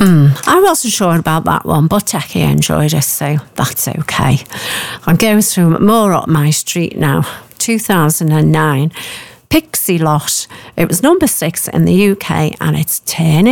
I wasn't sure about that one, but Techie enjoyed it, so that's okay. I'm going through more up my street now. 2009, Pixie Lot. It was number 6 in the UK, and it's Turn